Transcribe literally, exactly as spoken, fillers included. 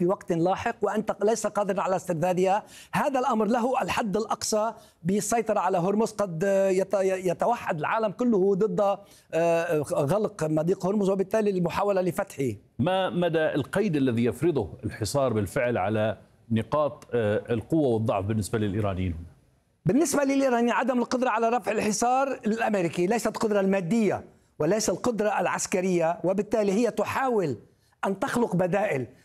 في وقت لاحق وأنت ليس قادرا على استردادها. هذا الأمر له الحد الأقصى بالسيطرة على هرمز. قد يتوحد العالم كله ضد غلق مضيق هرمز وبالتالي المحاولة لفتحه. ما مدى القيد الذي يفرضه الحصار بالفعل على نقاط القوة والضعف بالنسبة للإيرانيين؟ بالنسبة للإيرانيين عدم القدرة على رفع الحصار الأمريكي، ليست القدرة المادية وليس القدرة العسكرية، وبالتالي هي تحاول أن تخلق بدائل.